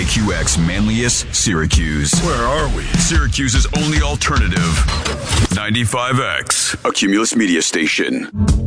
KQX Manlius, Syracuse. Where are we? Syracuse's only alternative. 95X, a Cumulus media station.